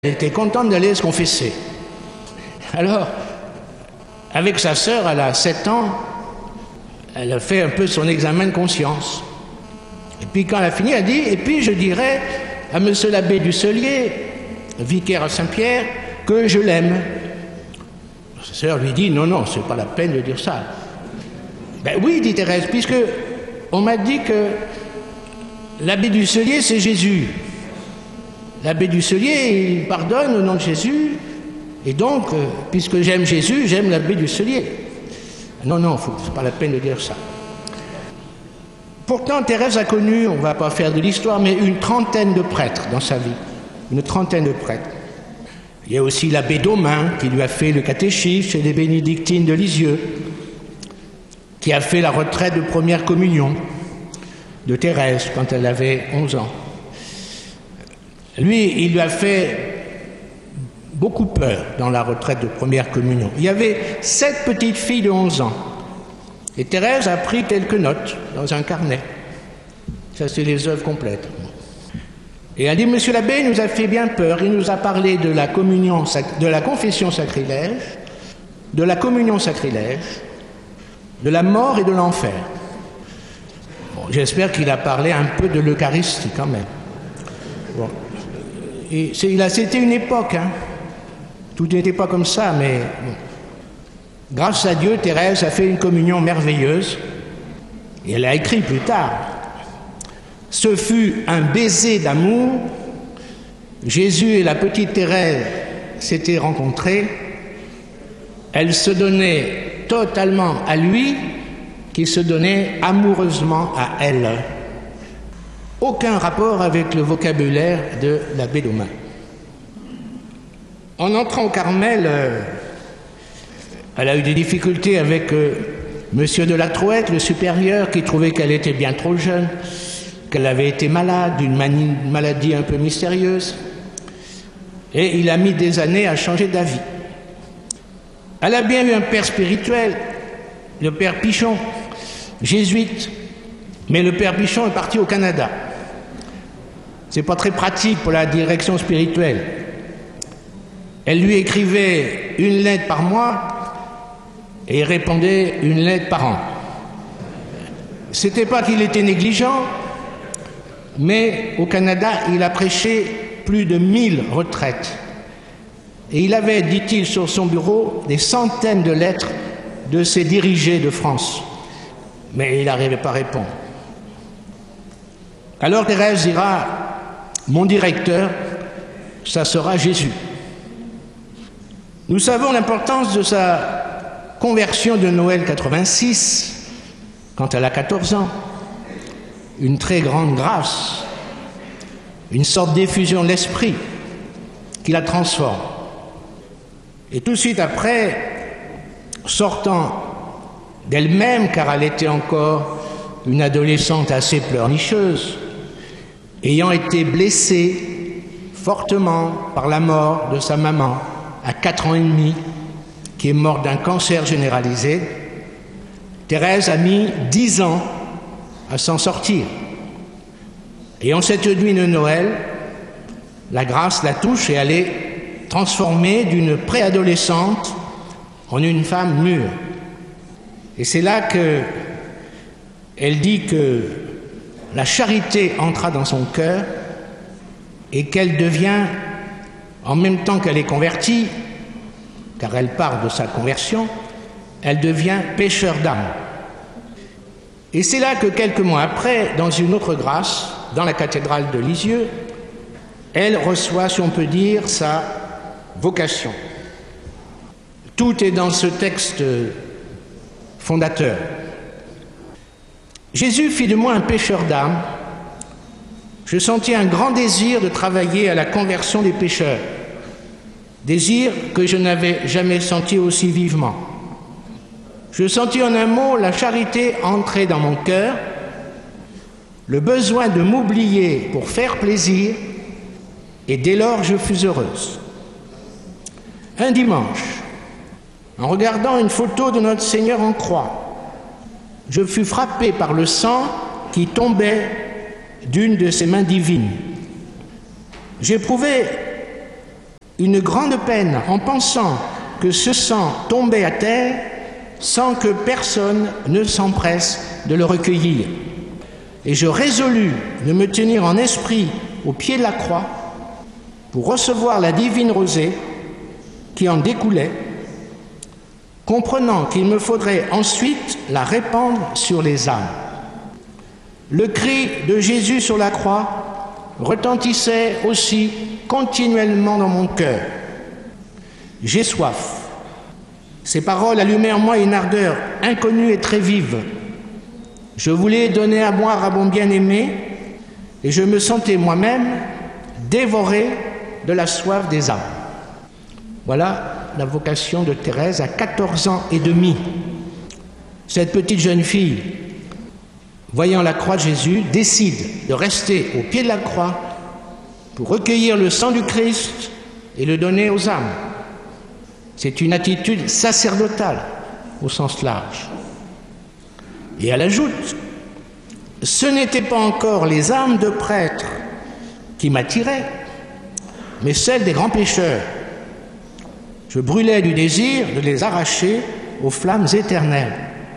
Elle était contente d'aller se confesser. Alors, avec sa sœur, elle a 7 ans, elle a fait un peu son examen de conscience. Et puis quand elle a fini, elle dit, et puis je dirais à monsieur l'abbé Dusselier, vicaire à Saint-Pierre, que je l'aime. Sa sœur lui dit, non, non, c'est pas la peine de dire ça. Ben oui, dit Thérèse, puisque on m'a dit que l'abbé Dusselier, c'est Jésus. L'abbé Dusselier, il pardonne au nom de Jésus, et donc, puisque j'aime Jésus, j'aime l'abbé Dusselier. Non, non, c'est pas la peine de dire ça. Pourtant, Thérèse a connu, on ne va pas faire de l'histoire, mais une trentaine de prêtres dans sa vie. Une trentaine de prêtres. Il y a aussi l'abbé Daumain, qui lui a fait le catéchisme chez les bénédictines de Lisieux, qui a fait la retraite de première communion de Thérèse quand elle avait 11 ans. Lui, il lui a fait beaucoup peur dans la retraite de première communion. Il y avait 7 petites filles de 11 ans. Et Thérèse a pris quelques notes dans un carnet. Ça, c'est les œuvres complètes. Et elle dit, monsieur l'abbé, il nous a fait bien peur. Il nous a parlé de la communion, de la confession sacrilège, de la communion sacrilège, de la mort et de l'enfer. Bon, j'espère qu'il a parlé un peu de l'Eucharistie quand même. Bon. C'était une époque, hein. Tout n'était pas comme ça, mais bon. Grâce à Dieu, Thérèse a fait une communion merveilleuse, et elle a écrit plus tard. Ce fut un baiser d'amour. Jésus et la petite Thérèse s'étaient rencontrés. Elle se donnait totalement à lui, qui se donnait amoureusement à elle. Aucun rapport avec le vocabulaire de l'abbé Daumain. En entrant au Carmel, elle a eu des difficultés avec monsieur de la Trouette, le supérieur, qui trouvait qu'elle était bien trop jeune, qu'elle avait été malade, d'une maladie un peu mystérieuse. Et il a mis des années à changer d'avis. Elle a bien eu un père spirituel, le père Pichon, jésuite, mais le père Pichon est parti au Canada. C'est pas très pratique pour la direction spirituelle. Elle lui écrivait une lettre par mois et il répondait une lettre par an. C'était pas qu'il était négligent, mais au Canada, il a prêché plus de 1000 retraites. Et il avait, dit-il, sur son bureau, des centaines de lettres de ses dirigés de France. Mais il n'arrivait pas à répondre. Alors Thérèse dira, mon directeur, ça sera Jésus. Nous savons l'importance de sa conversion de Noël 86, quand elle a 14 ans. Une très grande grâce, une sorte d'effusion de l'esprit qui la transforme. Et tout de suite après, sortant d'elle-même, car elle était encore une adolescente assez pleurnicheuse, ayant été blessée fortement par la mort de sa maman à 4 ans et demi, qui est morte d'un cancer généralisé, Thérèse a mis 10 ans à s'en sortir. Et en cette nuit de Noël, la grâce la touche et elle est transformée d'une préadolescente en une femme mûre. Et c'est là qu'elle dit que la charité entra dans son cœur et qu'elle devient, en même temps qu'elle est convertie, car elle part de sa conversion, elle devient pécheur d'âme. Et c'est là que quelques mois après, dans une autre grâce, dans la cathédrale de Lisieux, elle reçoit, si on peut dire, sa vocation. Tout est dans ce texte fondateur. Jésus fit de moi un pécheur d'âme. Je sentis un grand désir de travailler à la conversion des pécheurs. Désir que je n'avais jamais senti aussi vivement. Je sentis en un mot la charité entrer dans mon cœur, le besoin de m'oublier pour faire plaisir, et dès lors je fus heureuse. Un dimanche, en regardant une photo de notre Seigneur en croix, je fus frappé par le sang qui tombait d'une de ses mains divines. J'éprouvais une grande peine en pensant que ce sang tombait à terre sans que personne ne s'empresse de le recueillir. Et je résolus de me tenir en esprit au pied de la croix pour recevoir la divine rosée qui en découlait, comprenant qu'il me faudrait ensuite la répandre sur les âmes. Le cri de Jésus sur la croix retentissait aussi continuellement dans mon cœur. J'ai soif. Ces paroles allumaient en moi une ardeur inconnue et très vive. Je voulais donner à boire à mon bien-aimé et je me sentais moi-même dévoré de la soif des âmes. Voilà la vocation de Thérèse à 14 ans et demi. Cette petite jeune fille, voyant la croix de Jésus, décide de rester au pied de la croix pour recueillir le sang du Christ et le donner aux âmes. C'est une attitude sacerdotale au sens large. Et elle ajoute, ce n'étaient pas encore les âmes de prêtres qui m'attiraient, mais celles des grands pécheurs. Je brûlais du désir de les arracher aux flammes éternelles.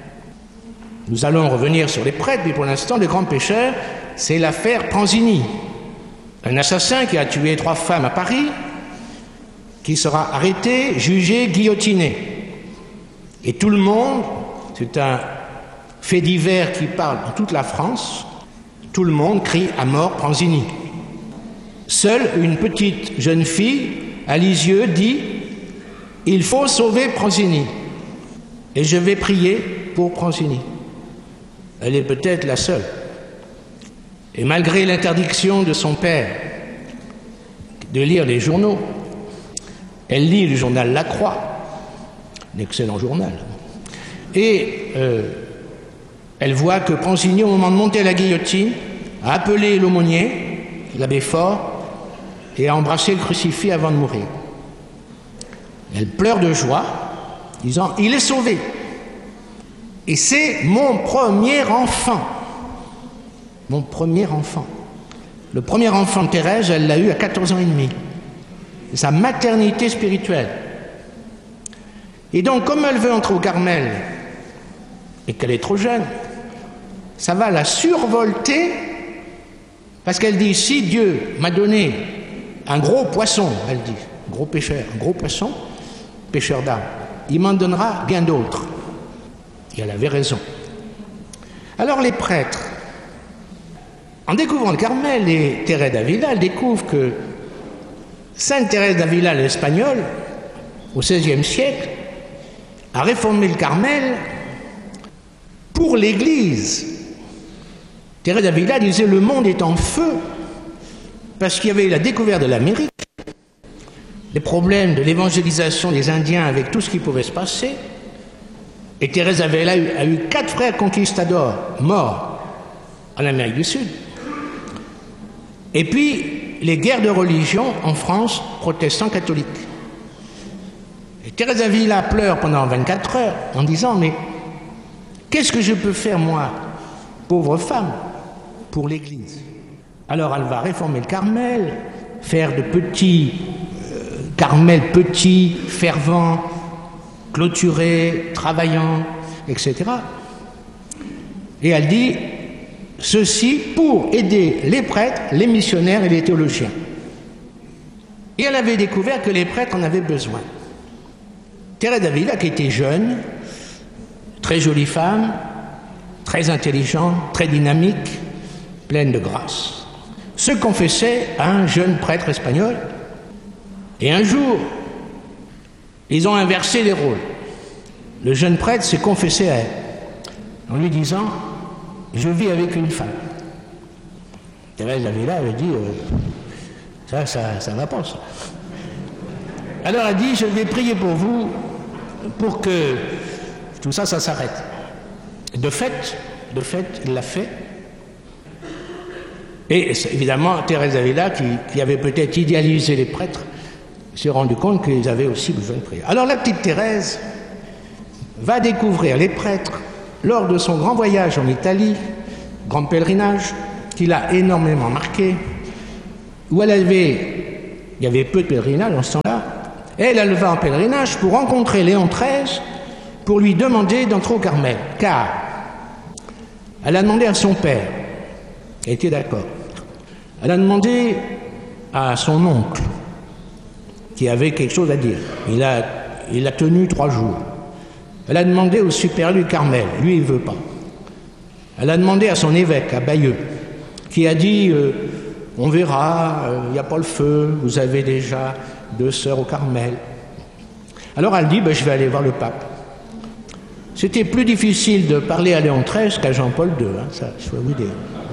Nous allons revenir sur les prêtres, mais pour l'instant, les grands pécheurs, c'est l'affaire Pranzini, un assassin qui a tué 3 femmes à Paris, qui sera arrêté, jugé, guillotiné. Et tout le monde, c'est un fait divers qui parle dans toute la France, tout le monde crie à mort Pranzini. Seule une petite jeune fille, à Lisieux, dit « Il faut sauver Pranzini, et je vais prier pour Pranzini ». Elle est peut-être la seule. Et malgré l'interdiction de son père de lire les journaux, elle lit le journal La Croix, un excellent journal, et elle voit que Pranzini, au moment de monter à la guillotine, a appelé l'aumônier, l'abbé Faure, et a embrassé le crucifix avant de mourir. Elle pleure de joie, disant « Il est sauvé !» Et c'est mon premier enfant. Mon premier enfant. Le premier enfant de Thérèse, elle l'a eu à 14 ans et demi. C'est sa maternité spirituelle. Et donc, comme elle veut entrer au Carmel, et qu'elle est trop jeune, ça va la survolter, parce qu'elle dit, si Dieu m'a donné un gros poisson, elle dit, gros pêcheur, un gros poisson, pêcheur d'âme, il m'en donnera bien d'autres. Et elle avait raison. Alors les prêtres, en découvrant le Carmel, et Thérèse d'Avila, elle découvre que Sainte Thérèse d'Avila, l'espagnole, au XVIe siècle, a réformé le Carmel pour l'Église. Thérèse d'Avila disait « Le monde est en feu » parce qu'il y avait eu la découverte de l'Amérique, les problèmes de l'évangélisation des Indiens avec tout ce qui pouvait se passer. Et Thérèse d'Avila a eu 4 frères conquistadors morts en Amérique du Sud. Et puis, les guerres de religion en France, protestants-catholiques. Et Thérèse d'Avila pleure pendant 24 heures en disant « Mais qu'est-ce que je peux faire, moi, pauvre femme, pour l'Église ?» Alors elle va réformer le Carmel, faire de petits Carmel petits, fervents, clôturés, travaillants, etc. Et elle dit ceci pour aider les prêtres, les missionnaires et les théologiens. Et elle avait découvert que les prêtres en avaient besoin. Thérèse d'Avila, qui était jeune, très jolie femme, très intelligente, très dynamique, pleine de grâce, se confessait à un jeune prêtre espagnol. Et un jour, ils ont inversé les rôles. Le jeune prêtre s'est confessé à elle, en lui disant « Je vis avec une femme ». Thérèse d'Avila avait dit ça va pas, ça. Alors elle a dit « Je vais prier pour vous, pour que tout ça s'arrête ». De fait, il l'a fait. Et évidemment, Thérèse d'Avila, qui avait peut-être idéalisé les prêtres, s'est rendu compte qu'ils avaient aussi besoin de prier. Alors la petite Thérèse va découvrir les prêtres lors de son grand voyage en Italie, grand pèlerinage, qui l'a énormément marqué, où il y avait peu de pèlerinages en ce temps-là, Elle va en pèlerinage pour rencontrer Léon XIII, pour lui demander d'entrer au Carmel. Car elle a demandé à son père, il était d'accord. Elle a demandé à son oncle, qui avait quelque chose à dire. Il a tenu 3 jours. Elle a demandé au supérieur du Carmel, lui il ne veut pas. Elle a demandé à son évêque, à Bayeux, qui a dit on verra, il n'y a pas le feu, vous avez déjà 2 sœurs au Carmel. Alors elle dit je vais aller voir le pape. C'était plus difficile de parler à Léon XIII qu'à Jean-Paul II, ça je peux vous dire.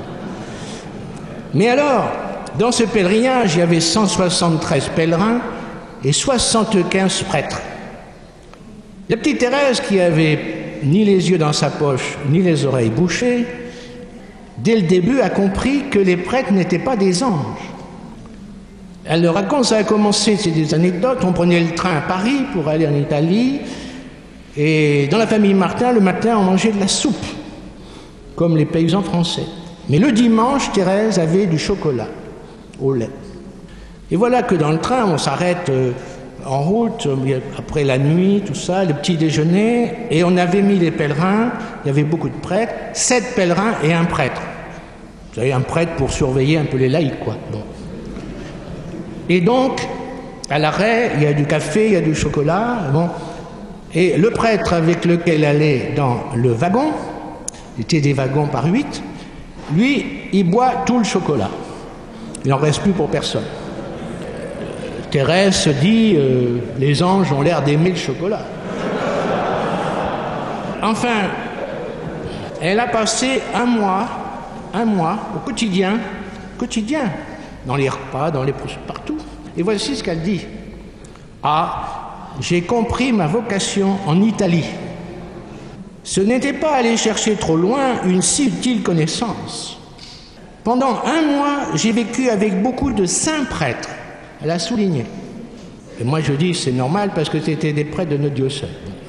Mais alors, dans ce pèlerinage, il y avait 173 pèlerins et 75 prêtres. La petite Thérèse, qui avait ni les yeux dans sa poche, ni les oreilles bouchées, dès le début a compris que les prêtres n'étaient pas des anges. Elle le raconte, ça a commencé, c'est des anecdotes, on prenait le train à Paris pour aller en Italie, et dans la famille Martin, le matin, on mangeait de la soupe, comme les paysans français. Mais le dimanche, Thérèse avait du chocolat au lait. Et voilà que dans le train, on s'arrête en route, après la nuit, tout ça, le petit déjeuner, et on avait mis les pèlerins, il y avait beaucoup de prêtres, 7 pèlerins et un prêtre. Vous savez, un prêtre pour surveiller un peu les laïcs, quoi. Bon. Et donc, à l'arrêt, il y a du café, il y a du chocolat, bon. Et le prêtre avec lequel elle allait dans le wagon, c'était des wagons par 8, lui, il boit tout le chocolat. Il n'en reste plus pour personne. Thérèse se dit, les anges ont l'air d'aimer le chocolat. Enfin, elle a passé un mois au quotidien, dans les repas, dans les partout. Et voici ce qu'elle dit. J'ai compris ma vocation en Italie. Ce n'était pas aller chercher trop loin une si utile connaissance. Pendant un mois, j'ai vécu avec beaucoup de saints prêtres. Elle a souligné. Et moi je dis c'est normal parce que c'était des prêtres de notre diocèse.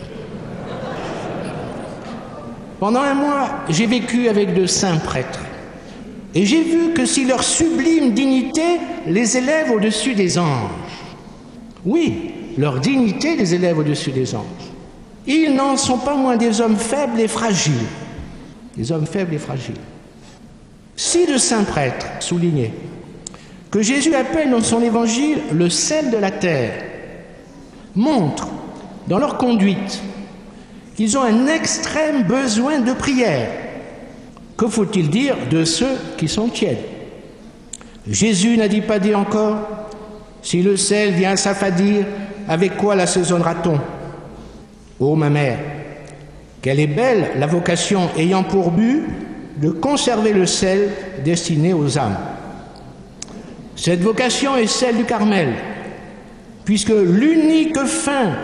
Pendant un mois, j'ai vécu avec de saints prêtres. Et j'ai vu que si leur sublime dignité les élève au-dessus des anges. Oui, leur dignité les élève au-dessus des anges. Ils n'en sont pas moins des hommes faibles et fragiles. Des hommes faibles et fragiles. Si de saints prêtres, soulignés, que Jésus appelle dans son évangile le sel de la terre, montrent dans leur conduite qu'ils ont un extrême besoin de prière. Que faut-il dire de ceux qui sont tièdes? Jésus n'a-t-il pas dit encore, si le sel vient s'affadir, avec quoi l'assaisonnera-t-on? Ô ma mère, quelle est belle la vocation ayant pour but de conserver le sel destiné aux âmes. Cette vocation est celle du Carmel, puisque l'unique fin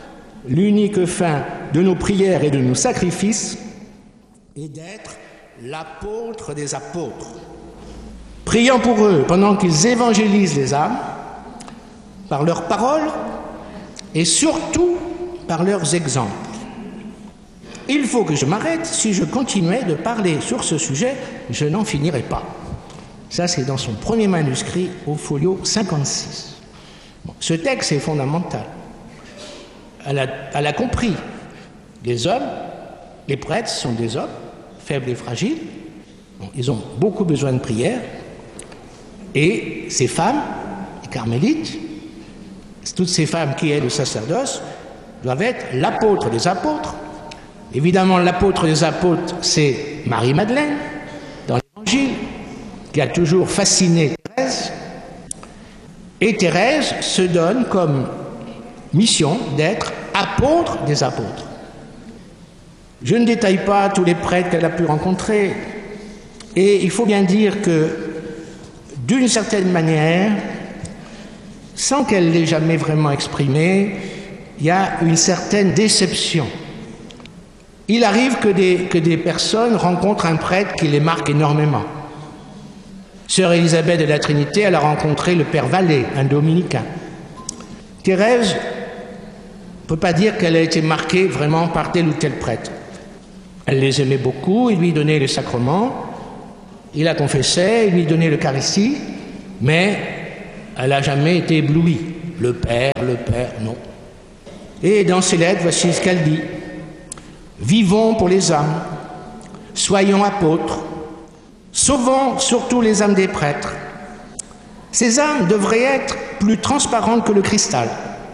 de nos prières et de nos sacrifices est d'être l'apôtre des apôtres, priant pour eux pendant qu'ils évangélisent les âmes, par leurs paroles et surtout par leurs exemples. Il faut que je m'arrête, si je continuais de parler sur ce sujet, je n'en finirai pas. Ça, c'est dans son premier manuscrit au folio 56. Bon, ce texte est fondamental. Elle a compris. Les hommes, les prêtres sont des hommes, faibles et fragiles. Bon, ils ont beaucoup besoin de prière. Et ces femmes, les carmélites, toutes ces femmes qui aident le sacerdoce, doivent être l'apôtre des apôtres. Évidemment, l'apôtre des apôtres, c'est Marie-Madeleine, dans l'Évangile, qui a toujours fasciné Thérèse. Et Thérèse se donne comme mission d'être apôtre des apôtres. Je ne détaille pas tous les prêtres qu'elle a pu rencontrer. Et il faut bien dire que, d'une certaine manière, sans qu'elle l'ait jamais vraiment exprimé, il y a une certaine déception. Il arrive que des personnes rencontrent un prêtre qui les marque énormément. Sœur Élisabeth de la Trinité, elle a rencontré le père Vallée, un dominicain. Thérèse ne peut pas dire qu'elle a été marquée vraiment par tel ou tel prêtre. Elle les aimait beaucoup, il lui donnait les sacrements, il la confessait, il lui donnait l'Eucharistie, mais elle n'a jamais été éblouie. le Père, non. Et dans ses lettres, voici ce qu'elle dit. Vivons pour les âmes, soyons apôtres, sauvons surtout les âmes des prêtres. Ces âmes devraient être plus transparentes que le cristal.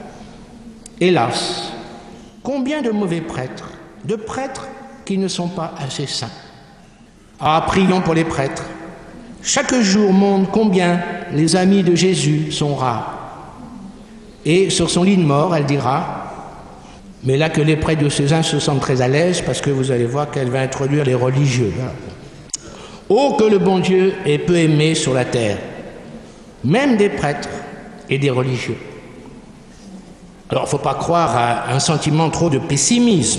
Hélas, combien de mauvais prêtres, de prêtres qui ne sont pas assez saints. Ah, prions pour les prêtres. Chaque jour montre combien les amis de Jésus sont rares. Et sur son lit de mort, elle dira, mais là que les prêtres diocésains se sentent très à l'aise, parce que vous allez voir qu'elle va introduire les religieux. Oh, que le bon Dieu est peu aimé sur la terre, même des prêtres et des religieux. Alors, il ne faut pas croire à un sentiment trop de pessimisme,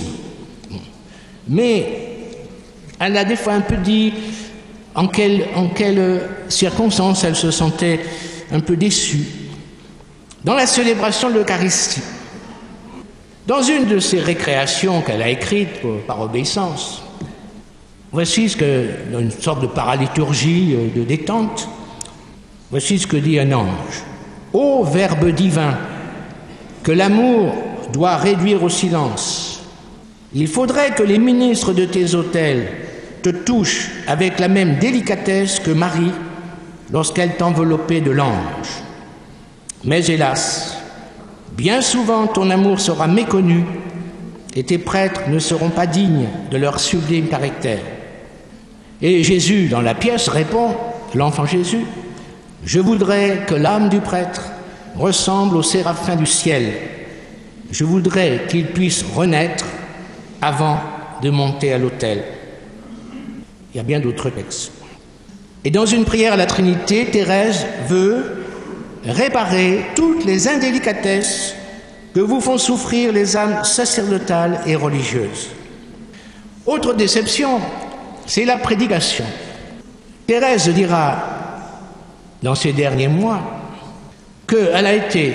mais elle a des fois un peu dit en quelles circonstances elle se sentait un peu déçue. Dans la célébration de l'Eucharistie, dans une de ces récréations qu'elle a écrites par obéissance, voici ce que, dans une sorte de paraliturgie de détente, voici ce que dit un ange. Ô Verbe divin, que l'amour doit réduire au silence, il faudrait que les ministres de tes autels te touchent avec la même délicatesse que Marie lorsqu'elle t'enveloppait de l'ange. Mais hélas, bien souvent ton amour sera méconnu et tes prêtres ne seront pas dignes de leur sublime caractère. Et Jésus, dans la pièce, répond, l'enfant Jésus, « Je voudrais que l'âme du prêtre ressemble aux séraphins du ciel. Je voudrais qu'il puisse renaître avant de monter à l'autel. » Il y a bien d'autres textes. Et dans une prière à la Trinité, Thérèse veut réparer toutes les indélicatesses que vous font souffrir les âmes sacerdotales et religieuses. Autre déception, c'est la prédication. Thérèse dira, dans ces derniers mois, qu'elle a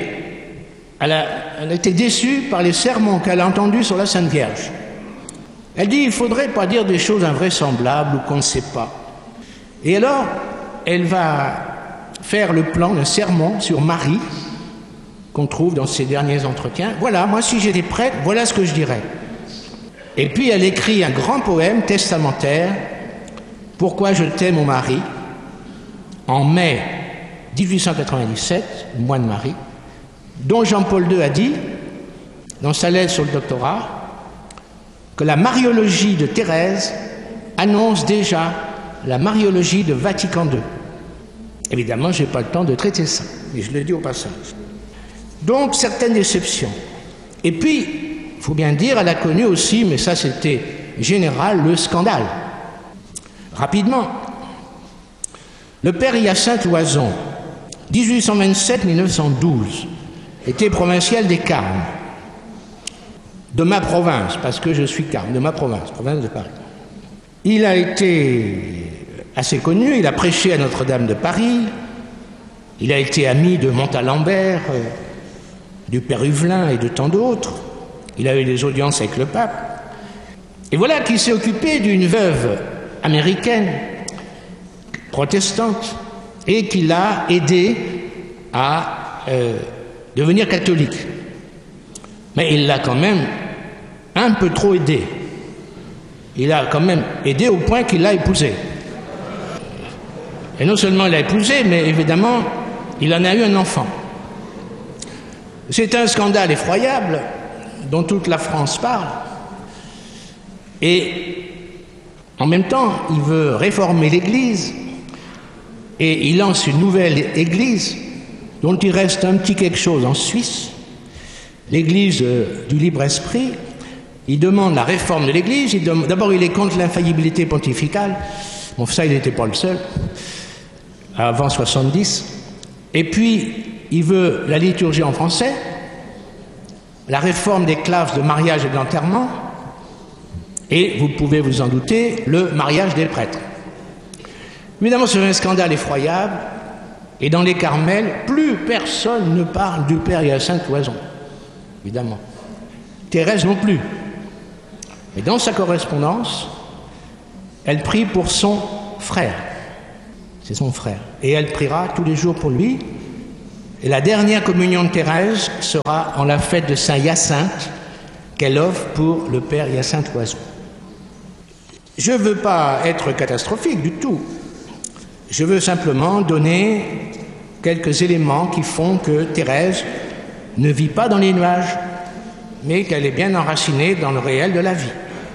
été déçue par les sermons qu'elle a entendus sur la Sainte Vierge. Elle dit, il ne faudrait pas dire des choses invraisemblables ou qu'on ne sait pas. Et alors, elle va faire le plan d'un sermon sur Marie, qu'on trouve dans ses derniers entretiens. Voilà, moi si j'étais prêtre, voilà ce que je dirais. Et puis elle écrit un grand poème testamentaire, « Pourquoi je t'aime, mon mari », en mai 1897, mois de Marie, dont Jean-Paul II a dit, dans sa lettre sur le doctorat, que la mariologie de Thérèse annonce déjà la mariologie de Vatican II. Évidemment, je n'ai pas le temps de traiter ça, mais je le dis au passage. Donc, certaines déceptions. Et puis, il faut bien dire, elle a connu aussi, mais ça c'était général, le scandale. Rapidement, le père Hyacinthe Loison, 1827-1912, était provincial des Carmes, de ma province, parce que je suis Carme, de ma province de Paris. Il a été assez connu, il a prêché à Notre-Dame de Paris, il a été ami de Montalembert, du père Huvelin et de tant d'autres, il a eu des audiences avec le pape, et voilà qu'il s'est occupé d'une veuve américaine, protestante, et qui l'a aidé à devenir catholique. Mais il l'a quand même un peu trop aidé. Il a quand même aidé au point qu'il l'a épousée. Et non seulement il l'a épousée, mais évidemment, il en a eu un enfant. C'est un scandale effroyable dont toute la France parle. Et en même temps, il veut réformer l'Église et il lance une nouvelle Église dont il reste un petit quelque chose en Suisse, l'Église du libre-esprit. Il demande la réforme de l'Église. D'abord, il est contre l'infaillibilité pontificale. Bon, ça, il n'était pas le seul, avant 70. Et puis, il veut la liturgie en français, la réforme des classes de mariage et d'enterrement, et, vous pouvez vous en douter, le mariage des prêtres. Évidemment, c'est un scandale effroyable, et dans les Carmels, plus personne ne parle du père Hyacinthe Loison, évidemment. Thérèse non plus. Et dans sa correspondance, elle prie pour son frère. C'est son frère. Et elle priera tous les jours pour lui. Et la dernière communion de Thérèse sera en la fête de Saint-Hyacinthe qu'elle offre pour le père Hyacinthe Loiseau. Je ne veux pas être catastrophique du tout. Je veux simplement donner quelques éléments qui font que Thérèse ne vit pas dans les nuages, mais qu'elle est bien enracinée dans le réel de la vie.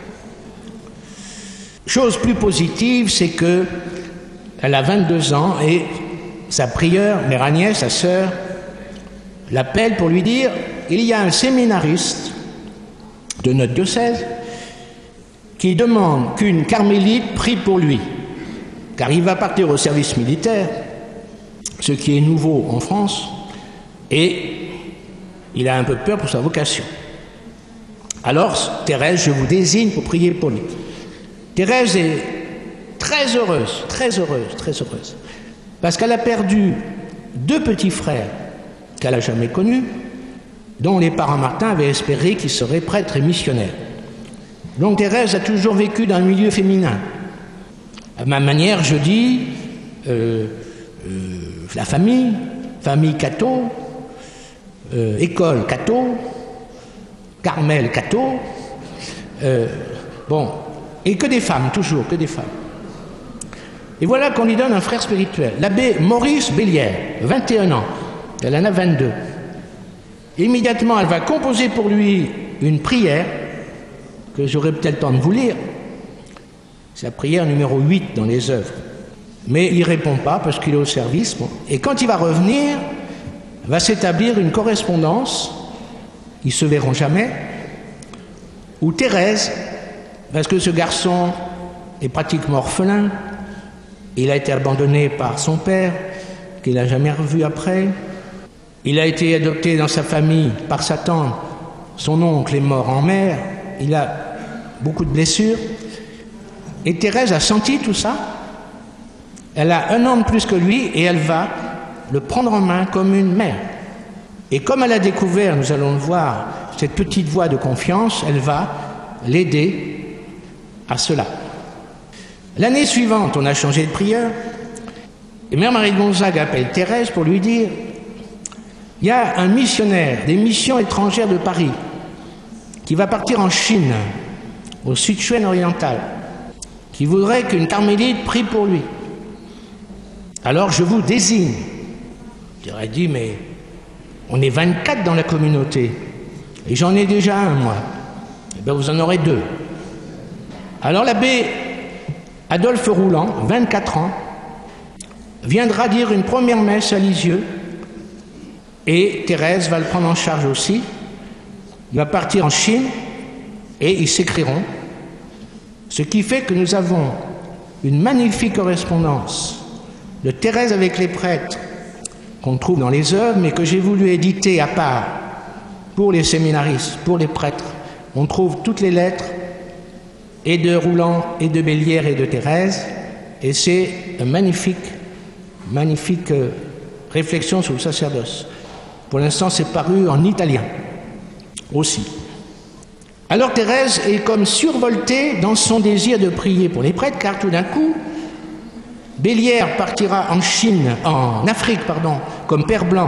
Chose plus positive, c'est qu'elle a 22 ans et sa prieure, Mère Agnès, sa sœur, l'appelle pour lui dire « Il y a un séminariste de notre diocèse qui demande qu'une carmélite prie pour lui, car il va partir au service militaire, ce qui est nouveau en France, et il a un peu peur pour sa vocation. Alors, Thérèse, je vous désigne pour prier pour lui. » Thérèse est très heureuse, parce qu'elle a perdu 2 petits frères qu'elle n'a jamais connus, dont les parents Martin avaient espéré qu'ils seraient prêtres et missionnaires. Donc Thérèse a toujours vécu dans le milieu féminin. À ma manière, je dis la famille catho, école catho, Carmel catho, et que des femmes, toujours, que des femmes. Et voilà qu'on lui donne un frère spirituel, l'abbé Maurice Bélière, 21 ans, elle en a 22. Immédiatement, elle va composer pour lui une prière, que j'aurai peut-être le temps de vous lire. C'est la prière numéro 8 dans les œuvres. Mais il ne répond pas parce qu'il est au service. Bon. Et quand il va revenir, va s'établir une correspondance, ils ne se verront jamais, où Thérèse, parce que ce garçon est pratiquement orphelin, il a été abandonné par son père, qu'il n'a jamais revu après, il a été adopté dans sa famille par sa tante, son oncle est mort en mer, il a beaucoup de blessures, et Thérèse a senti tout ça. Elle a 1 an de plus que lui et elle va le prendre en main comme une mère. Et comme elle a découvert, nous allons le voir, cette petite voie de confiance, elle va l'aider à cela. L'année suivante, on a changé de prieur et Mère Marie de Gonzague appelle Thérèse pour lui dire « Il y a un missionnaire des missions étrangères de Paris qui va partir en Chine, au Sichuan oriental, qui voudrait qu'une carmélite prie pour lui. Alors je vous désigne. » Thérèse dit « Mais on est 24 dans la communauté et j'en ai déjà un, moi. Eh bien, vous en aurez 2. » Alors l'abbé Adolphe Rouland, 24 ans, viendra dire une première messe à Lisieux et Thérèse va le prendre en charge aussi. Il va partir en Chine et ils s'écriront. Ce qui fait que nous avons une magnifique correspondance de Thérèse avec les prêtres qu'on trouve dans les œuvres, mais que j'ai voulu éditer à part pour les séminaristes, pour les prêtres. On trouve toutes les lettres et de Rouland, et de Bélière, et de Thérèse, et c'est une magnifique réflexion sur le sacerdoce. Pour l'instant, c'est paru en italien aussi. Alors Thérèse est comme survoltée dans son désir de prier pour les prêtres, car tout d'un coup, Bélière partira en Afrique, comme père blanc,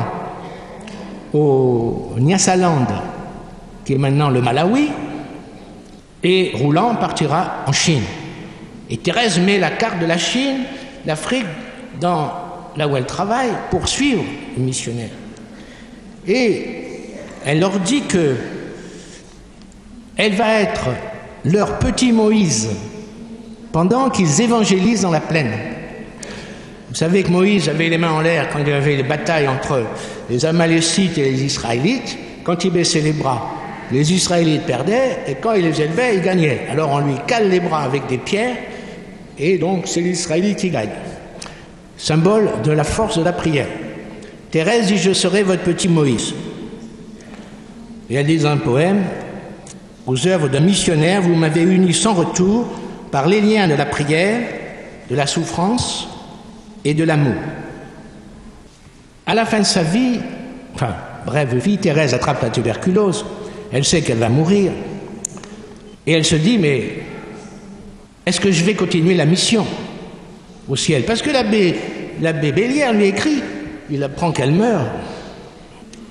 au Nyasaland, qui est maintenant le Malawi, et Rouland partira en Chine. Et Thérèse met la carte de la Chine, l'Afrique, là où elle travaille, pour suivre les missionnaires. Et elle leur dit que elle va être leur petit Moïse pendant qu'ils évangélisent dans la plaine. Vous savez que Moïse avait les mains en l'air quand il y avait les batailles entre les Amalécites et les Israélites. Quand il baissait les bras, les Israélites perdaient, et quand il les élevait, ils gagnaient. Alors on lui cale les bras avec des pierres, et donc c'est l'Israélite qui gagne. Symbole de la force de la prière. Thérèse dit « Je serai votre petit Moïse ». Et elle dit dans un poème « Aux œuvres d'un missionnaire, vous m'avez uni sans retour par les liens de la prière, de la souffrance et de l'amour. » À la fin de sa vie, brève vie, Thérèse attrape la tuberculose. Elle sait qu'elle va mourir. Et elle se dit, mais est-ce que je vais continuer la mission au ciel? Parce que l'abbé Bélière lui écrit, il apprend qu'elle meurt.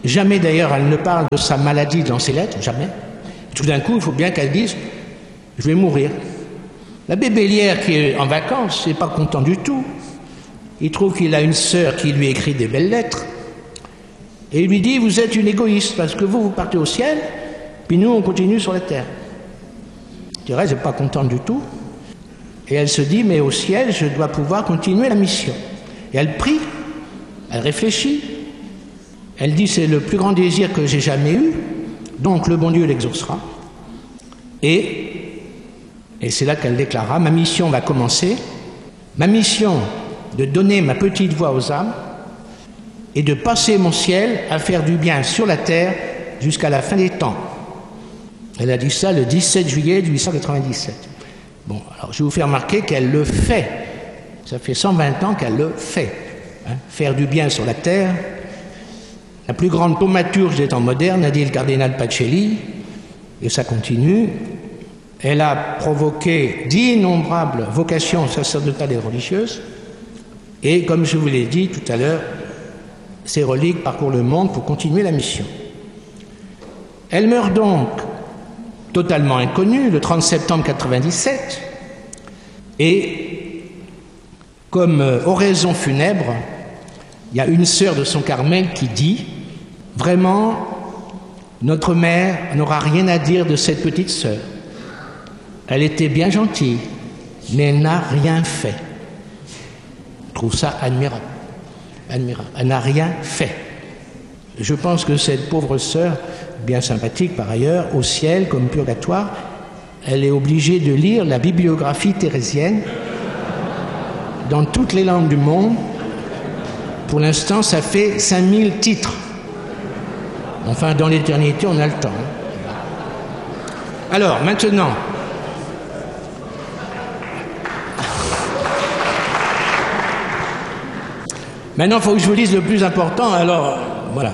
Jamais d'ailleurs elle ne parle de sa maladie dans ses lettres, jamais. Tout d'un coup, il faut bien qu'elle dise « je vais mourir ». L'abbé Bélière, qui est en vacances, n'est pas content du tout. Il trouve qu'il a une sœur qui lui écrit des belles lettres. Et il lui dit « vous êtes une égoïste, parce que vous partez au ciel, puis nous, on continue sur la terre ». Thérèse n'est pas contente du tout. Et elle se dit « mais au ciel, je dois pouvoir continuer la mission ». Et elle prie, elle réfléchit. Elle dit « c'est le plus grand désir que j'ai jamais eu, donc le bon Dieu l'exaucera ». Et c'est là qu'elle déclara « ma mission va commencer, ma mission de donner ma petite voix aux âmes et de passer mon ciel à faire du bien sur la terre jusqu'à la fin des temps ». Elle a dit ça le 17 juillet 1897. Bon, alors je vais vous faire remarquer qu'elle le fait. Ça fait 120 ans qu'elle le fait. Hein, faire du bien sur la terre. La plus grande thaumaturge des temps modernes, a dit le cardinal Pacelli, et ça continue. Elle a provoqué d'innombrables vocations sacerdotales et religieuses. Et comme je vous l'ai dit tout à l'heure, ses reliques parcourent le monde pour continuer la mission. Elle meurt donc totalement inconnue le 30 septembre 1997. Et comme oraison funèbre, il y a une sœur de son Carmel qui dit « Vraiment, notre mère n'aura rien à dire de cette petite sœur. Elle était bien gentille, mais elle n'a rien fait. » Je trouve ça admirable. Admirable. Elle n'a rien fait. Je pense que cette pauvre sœur, bien sympathique par ailleurs, au ciel comme purgatoire, elle est obligée de lire la bibliographie thérésienne dans toutes les langues du monde. Pour l'instant, ça fait 5000 titres. Enfin, dans l'éternité, on a le temps. Alors, maintenant, il faut que je vous lise le plus important. Alors, voilà.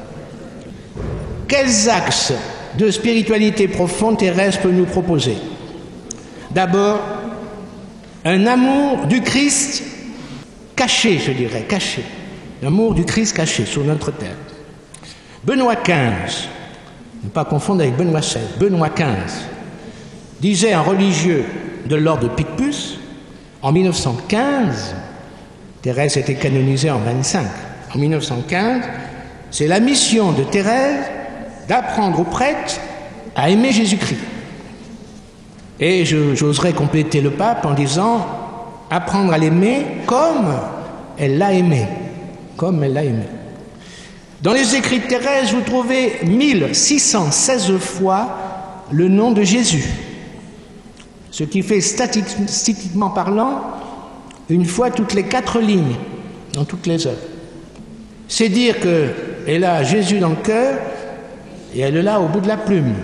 Quels axes de spiritualité profonde Thérèse peut nous proposer? D'abord, un amour du Christ caché, je dirais, caché. L'amour du Christ caché sur notre terre. Benoît XV, ne pas confondre avec Benoît XVI, Benoît XV, disait un religieux de l'ordre de Picpus, en 1915, Thérèse était canonisée en 25, en 1915, c'est la mission de Thérèse d'apprendre aux prêtres à aimer Jésus-Christ. Et j'oserais compléter le pape en disant apprendre à l'aimer comme elle l'a aimé. Comme elle l'a aimé. Dans les écrits de Thérèse, vous trouvez 1616 fois le nom de Jésus. Ce qui fait statistiquement parlant, une fois toutes les 4 lignes, dans toutes les œuvres. C'est dire qu'elle a Jésus dans le cœur et elle l'a au bout de la plume.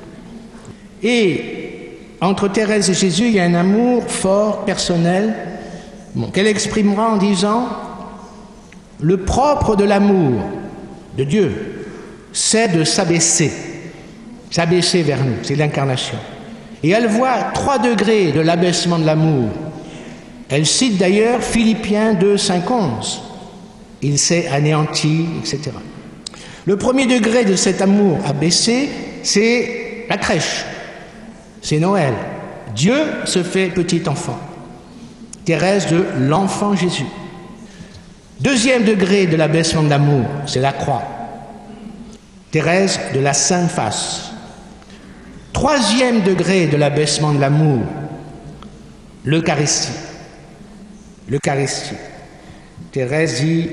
Et entre Thérèse et Jésus, il y a un amour fort, personnel, qu'elle exprimera en disant « Le propre de l'amour de Dieu, c'est de s'abaisser vers nous, c'est l'incarnation. » Et elle voit 3 degrés de l'abaissement de l'amour. Elle cite d'ailleurs Philippiens 2, 5, 11. Il s'est anéanti, etc. Le premier degré de cet amour abaissé, c'est la crèche. C'est Noël. Dieu se fait petit enfant. Thérèse de l'enfant Jésus. Deuxième degré de l'abaissement de l'amour, c'est la croix. Thérèse de la Sainte Face. Troisième degré de l'abaissement de l'amour, l'Eucharistie. L'Eucharistie. Thérèse dit,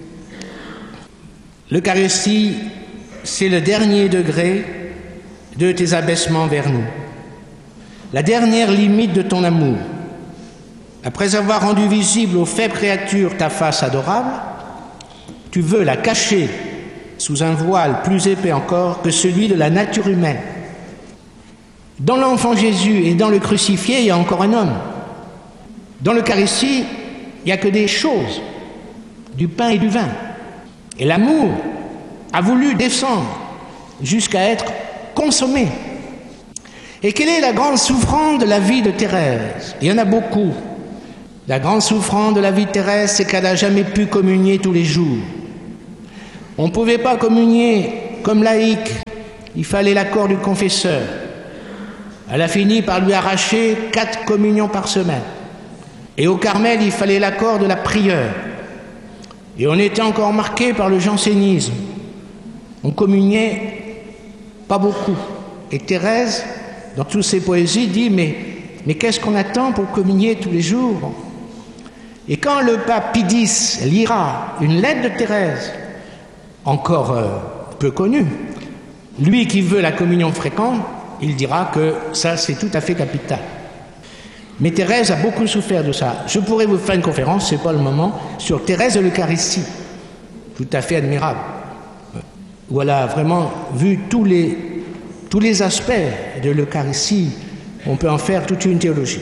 l'Eucharistie, c'est le dernier degré de tes abaissements vers nous. La dernière limite de ton amour. Après avoir rendu visible aux faibles créatures ta face adorable, tu veux la cacher sous un voile plus épais encore que celui de la nature humaine. Dans l'enfant Jésus et dans le crucifié, il y a encore un homme. Dans l'Eucharistie, il n'y a que des choses, du pain et du vin. Et l'amour a voulu descendre jusqu'à être consommé. Et quelle est la grande souffrance de la vie de Thérèse? Il y en a beaucoup. La grande souffrance de la vie de Thérèse, c'est qu'elle n'a jamais pu communier tous les jours. On ne pouvait pas communier comme laïque, il fallait l'accord du confesseur. Elle a fini par lui arracher 4 communions par semaine. Et au Carmel, il fallait l'accord de la prieure. Et on était encore marqué par le jansénisme. On communiait pas beaucoup. Et Thérèse, dans toutes ses poésies, dit mais qu'est-ce qu'on attend pour communier tous les jours? Et quand le pape Pie X lira une lettre de Thérèse, encore peu connue, lui qui veut la communion fréquente, il dira que ça c'est tout à fait capital. Mais Thérèse a beaucoup souffert de ça. Je pourrais vous faire une conférence, c'est pas le moment, sur Thérèse de l'Eucharistie, tout à fait admirable, où elle a vraiment vu tous les aspects de l'Eucharistie. On peut en faire toute une théologie.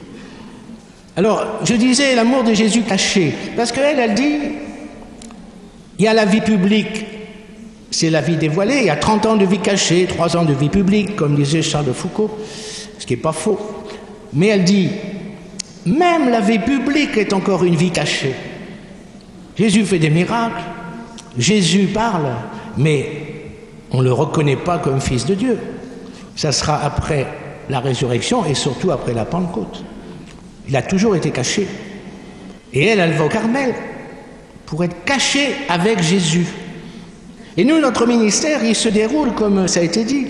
Alors, je disais l'amour de Jésus caché, parce qu'elle dit, il y a la vie publique, c'est la vie dévoilée, il y a 30 ans de vie cachée, 3 ans de vie publique, comme disait Charles de Foucault, ce qui n'est pas faux. Mais elle dit, même la vie publique est encore une vie cachée. Jésus fait des miracles, Jésus parle, mais on ne le reconnaît pas comme fils de Dieu. Ça sera après la résurrection et surtout après la Pentecôte. Il a toujours été caché. Et elle va au Carmel pour être cachée avec Jésus. Et nous, notre ministère, il se déroule comme ça a été dit,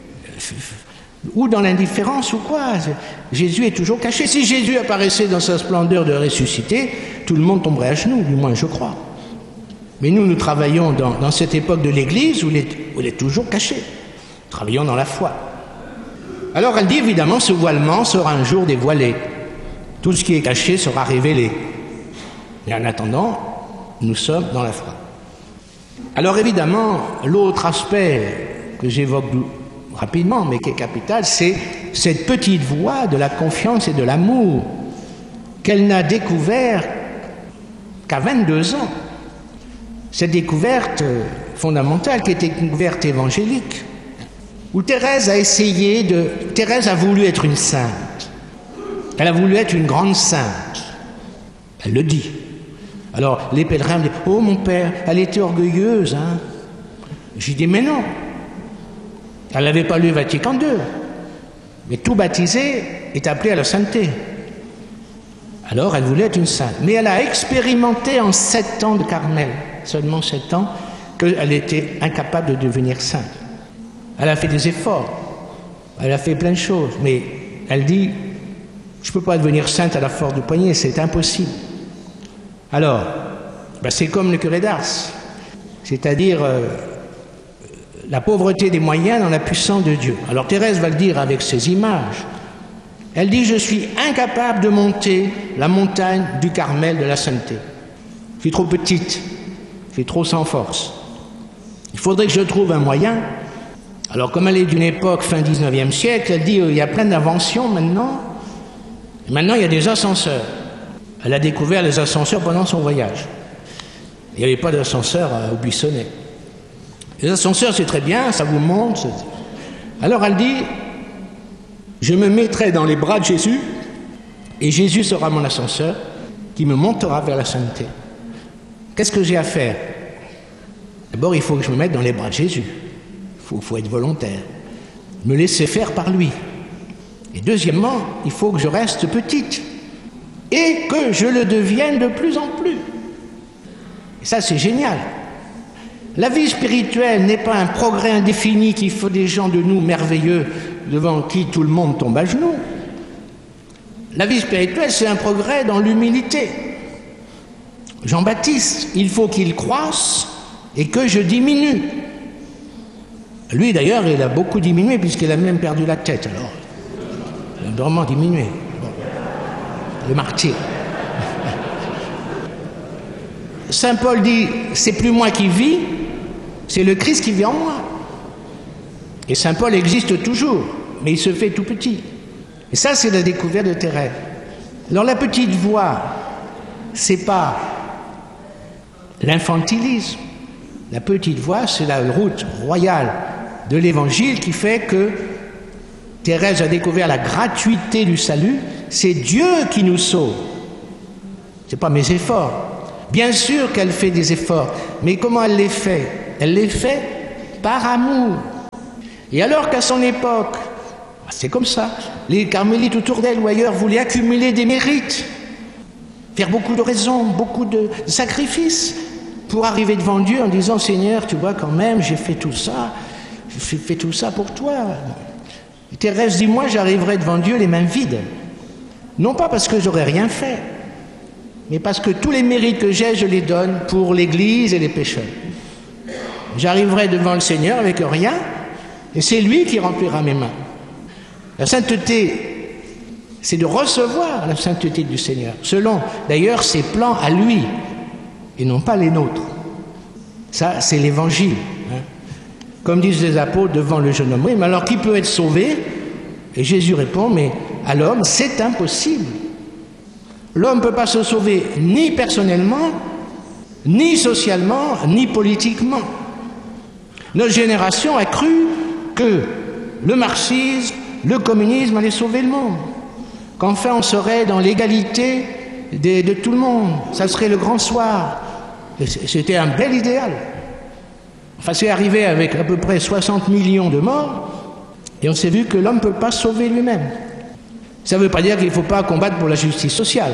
ou dans l'indifférence ou quoi. Jésus est toujours caché. Si Jésus apparaissait dans sa splendeur de ressuscité, tout le monde tomberait à genoux, du moins je crois. Mais nous travaillons dans cette époque de l'Église où il est toujours caché. Nous travaillons dans la foi. Alors elle dit évidemment, ce voilement sera un jour dévoilé. Tout ce qui est caché sera révélé. Et en attendant, nous sommes dans la foi. Alors évidemment, l'autre aspect que j'évoque rapidement, mais qui est capital, c'est cette petite voie de la confiance et de l'amour qu'elle n'a découvert qu'à 22 ans. Cette découverte fondamentale qui était une découverte évangélique, où Thérèse a voulu être une sainte. Elle a voulu être une grande sainte. Elle le dit. Alors, les pèlerins me disent « Oh, mon père, elle était orgueilleuse, hein ?» J'ai dit « Mais non. Elle n'avait pas lu Vatican II. Mais tout baptisé est appelé à la sainteté. » Alors, elle voulait être une sainte. Mais elle a expérimenté en 7 ans de Carmel, seulement 7 ans, qu'elle était incapable de devenir sainte. Elle a fait des efforts. Elle a fait plein de choses. Mais elle dit « Je ne peux pas devenir sainte à la force du poignet, c'est impossible. » Alors, c'est comme le curé d'Ars, c'est-à-dire la pauvreté des moyens dans la puissance de Dieu. Alors Thérèse va le dire avec ses images. Elle dit « Je suis incapable de monter la montagne du Carmel de la sainteté. Je suis trop petite, je suis trop sans force. Il faudrait que je trouve un moyen. » Alors comme elle est d'une époque fin 19e siècle, elle dit il y a plein d'inventions maintenant. Et maintenant il y a des ascenseurs. Elle a découvert les ascenseurs pendant son voyage. Il n'y avait pas d'ascenseur au Buissonnet. Les ascenseurs, c'est très bien, ça vous monte. Alors elle dit, je me mettrai dans les bras de Jésus, et Jésus sera mon ascenseur, qui me montera vers la sainteté. Qu'est-ce que j'ai à faire? D'abord, il faut que je me mette dans les bras de Jésus. Il faut être volontaire. Me laisser faire par lui. Et deuxièmement, il faut que je reste petite. Et que je le devienne de plus en plus. Et ça, c'est génial. La vie spirituelle n'est pas un progrès indéfini qu'il faut des gens de nous merveilleux devant qui tout le monde tombe à genoux. La vie spirituelle, c'est un progrès dans l'humilité. Jean-Baptiste, il faut qu'il croisse et que je diminue. Lui, d'ailleurs, il a beaucoup diminué puisqu'il a même perdu la tête. Alors, il a vraiment diminué. Le martyr. Saint Paul dit, c'est plus moi qui vis, c'est le Christ qui vit en moi. Et Saint Paul existe toujours, mais il se fait tout petit. Et ça, c'est la découverte de Thérèse. Alors la petite voie, c'est pas l'infantilisme. La petite voie, c'est la route royale de l'Évangile qui fait que Thérèse a découvert la gratuité du salut. C'est Dieu qui nous sauve. Ce n'est pas mes efforts. Bien sûr qu'elle fait des efforts, mais comment elle les fait? Elle les fait par amour. Et alors qu'à son époque, c'est comme ça, les carmélites autour d'elle ou ailleurs voulaient accumuler des mérites, faire beaucoup de raisons, beaucoup de sacrifices pour arriver devant Dieu en disant « Seigneur, tu vois quand même, j'ai fait tout ça pour toi. » Et Thérèse dit « Moi, j'arriverai devant Dieu les mains vides. Non pas parce que j'aurais rien fait, mais parce que tous les mérites que j'ai, je les donne pour l'Église et les pécheurs. J'arriverai devant le Seigneur avec rien, et c'est lui qui remplira mes mains. » La sainteté, c'est de recevoir la sainteté du Seigneur, selon d'ailleurs ses plans à lui, et non pas les nôtres. Ça, c'est l'Évangile. Comme disent les apôtres devant le jeune homme. Oui, mais alors qui peut être sauvé? Et Jésus répond, mais à l'homme, c'est impossible. L'homme ne peut pas se sauver ni personnellement, ni socialement, ni politiquement. Notre génération a cru que le marxisme, le communisme allait sauver le monde, qu'enfin on serait dans l'égalité de tout le monde, ça serait le grand soir. C'était un bel idéal. Enfin, c'est arrivé avec à peu près 60 millions de morts, et on s'est vu que l'homme ne peut pas sauver lui-même. Ça ne veut pas dire qu'il ne faut pas combattre pour la justice sociale.